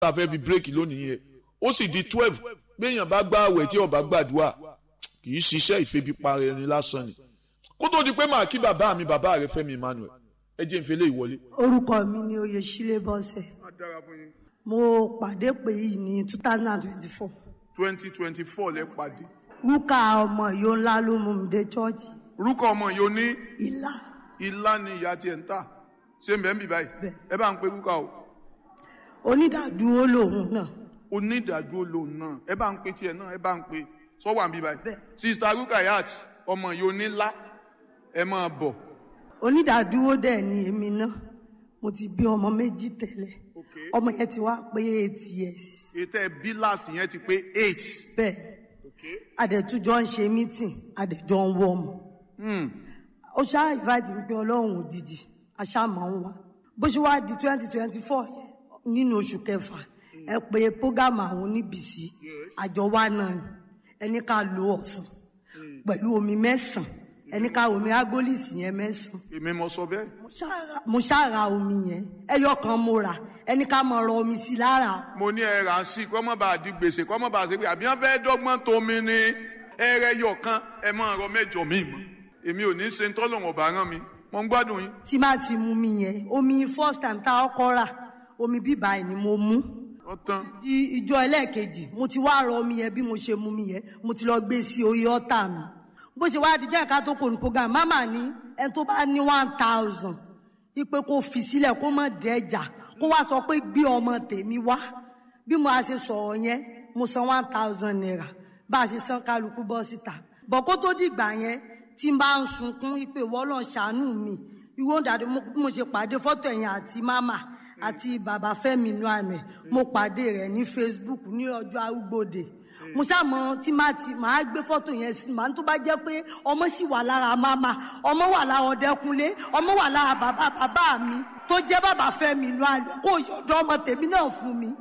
tá a fẹ́ fi bírèkì lónìí yẹn ó sì di 12 gbẹ̀yàn bá gbá àwẹ̀ tí ó bá gbàdúrà kì í ṣiṣẹ́ ìfebipara ẹni lásán ni kó tó di pé màá kí bàbá mi bàbá rẹ Fẹ́mi Emmanuel ẹ jẹ́ n fele ìwọlé. orúkọ mi ni Oyèsílẹ̀ Bọ́sẹ̀. mo pàdé pé yìí ní 2024. 2024 lẹ pàdé. rúkà ọmọ yóò ńlá ló mú mi dé chọ́ọ̀chì. rúkà ọmọ yóò ní. ìlà. ìlà ni ìyá tiẹ̀ ń tà ṣé ń bẹ́ẹ̀ ń bì báyìí. ẹ bá ń pe rúkà o. onídàádúró lòun náà. onídàádúró lòun náà ẹ bá ń pe tiẹ̀ náà ẹ bá ń pe sọ́wọ́ àbí báyìí. sista Rukayat ọmọ yóò ní lá ẹ máa bọ̀. onídàádúró dẹ̀ ni èmi náà mo ti bí ọmọ méjì tẹ́lẹ̀ ọmọ yẹn ti wá pé 8 years. ètò ẹ bíláàsì yẹn ti pé 8. bẹ́ẹ̀ adẹ̀tújọ́ ń ṣe meeting adẹ̀jọ́ ń wọ́ ọmọ. ó ṣáà invite mi pé ọlọ́run òjijì aṣáàmọ̀ ń wá bó ṣe wá di 2024 yẹn nínú oṣù kẹfà ẹ pé prógámù àwọn oníbìsí àjọ wa náà ẹni ká lo ọ̀sán pẹ̀lú omi 9 ẹni ká omi agolisi yẹn 9. èmi mo sọ bẹ́ẹ̀. mo ṣáàra omi yẹn ẹyọ kan mo rà ẹni ká mọ ọ̀rọ̀ omi sí lára. mo ní ẹ rà sí kọ́ mọ́ bá a di gbèsè kọ́ mọ́ bá a ṣe pé àbí wọ́n fẹ́ dọ́gbọ́n tó mi ní ẹrẹ yọ kan ẹ máa rọ 8 mi mọ́ èmi ò ní ṣe ń tọ́lọ̀ wọn bá rán mi mo ń gbádùn yín. tí máa ti mú mi yẹn omi first time tá a kọ́ rà omi bíbá ẹ̀ ni mo mú. ìjọ ẹlẹ́ẹ̀kejì mo ti wá rọ omi yẹn bí mo ṣe mú mi yẹn mo ti lọ gbé sí orí ọ̀tá mi bó ṣe wá dijọ́ ẹ̀ka tó kò ní program mama ní ẹni tó bá ní 1000 ipe kó fi sílẹ̀ kó má dẹ́jà kó wá sọ pé gbé ọmọ tèmi wá bí mo ṣe sọ̀rọ̀ yẹn mo san 1000 naira bá a ṣe san kálukú bọ́ síta bọ̀ kó tó dìgbà yẹn tí n bá ń sunkún ipe wọ́lọ̀ ṣàánú mi ìwọ dàdé mo ṣe pàdé fọ́tò ẹ̀yìn àti mama àti bàbá Fẹ́mi Emmanuel mo pàdé rẹ̀ ní Facebook ní ọjọ́ arúgbòde mo ṣàmọ tí máa gbé fọ́tò yẹn sí màá tó bá jẹ́ pé ọmọ sì wà lára mama ọmọ wà lára Ọdẹkùnlé ọmọ wà lára bàbá mi tó jẹ́ bàbá Fẹ́mi Emmanuel kó yọ̀dọ̀ ọmọ tèmi náà fún mi.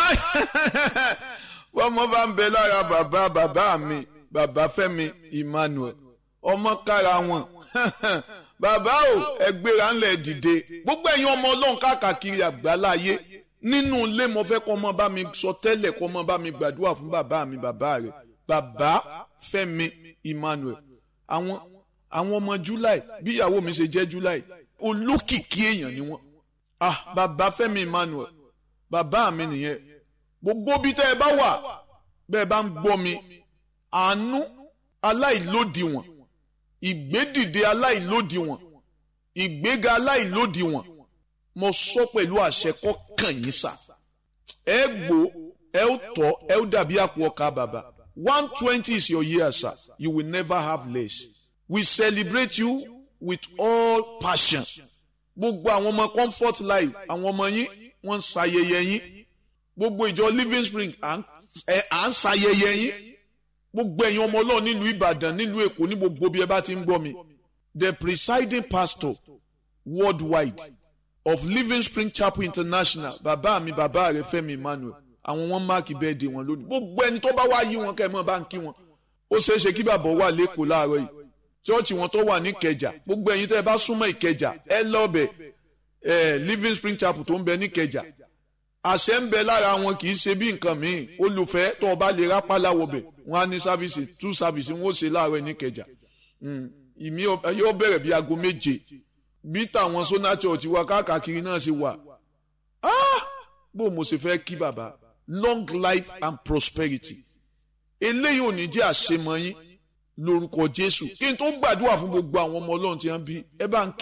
wọ́n mọ bá ń bẹ lára bàbá mi bàbá Fẹ́mi Emmanuel ọmọ kára wọn bàbá o ẹgbẹ́ra ńlẹ̀ dìde gbogbo ẹ̀yin ọmọ Ọlọ́run káàkiri àgbáláyé nínú ilé mo fẹ́ kọ́ ọmọ bá mi sọ tẹ́lẹ̀ kọ́ ọmọ bá mi gbàdúrà fún bàbá mi bàbá rẹ̀ bàbá Fẹ́mi Emmanuel àwọn ọmọ July bí ìyàwó mi ṣe jẹ́ July olókìkí èèyàn ni wọ́n bàbá Fẹ́mi Emmanuel bàbá mi nìyẹn gbogbo bí tẹ́ ẹ bá wà bẹ́ẹ̀ bá ń gbọ́ mi àánú aláìlódiwọ̀n ìgbédìde aláìlódiwọ̀n ìgbéga aláìlódiwọ̀n mo sọ pẹ̀lú àṣẹ kọ́ kàn yín sà ẹ gbó ẹ ó tọ́ ẹ ó dàbí àpò ọkà bàbà 120 is your year sir you will never have less we celebrate you with all passion gbogbo àwọn ọmọ Comfort Life àwọn ọmọ yín wọ́n ń ṣayẹyẹ yín gbogbo ìjọ Living Spring à ń ṣayẹyẹ yín gbogbo ẹ̀yin ọmọ Ọlọ́run nílùú Ìbàdàn nílùú Èkó ní gbogbo bí ẹ bá ti ń gbọ́ mi the presiding pastor worldwide of Living Spring Chapel International bàbá mi bàbá rẹ̀ Fẹ́mi Emmanuel àwọn wọn máàkì bẹ́ẹ̀dì wọn lónìí gbogbo ẹni tó bá wá yí wọn kẹ́mọ́ bá ń kí wọn ó ṣeéṣe kí bàbá wà lẹ́kọ̀ọ́ láàárọ̀ yìí chọ́ọ̀chì wọn tó wà ní Ìkẹjà gbogbo ẹ̀yin tẹ́ ẹ bá súnmọ́ Ìkẹjà ẹ lọ́ọ̀bẹ̀ Living Spring Chapel tó ń bẹ ní Ìkẹjà àṣẹ ń bẹ lára wọn kì í ṣe bí nǹkan míì olùfẹ́ tó o bá lè rápálá wọbẹ̀ wọn á ní sáfìsì 2 sáfìsì wọn ó ṣe láàárọ̀ ní Ìkẹjà ìmí yóò bẹ̀rẹ̀ bí aago 7 bí tàwọn Sona Church wa káàkiri náà ṣe wà bó mo ṣe fẹ́ kí bàbá long life and prosperity eléyìí ò ní jẹ́ àṣemọ yín lórúkọ Jésù kí n tó gbàdúrà fún gbogbo àwọn ọmọ Ọlọ́run tí wọ́n bí ẹ bá ń kí.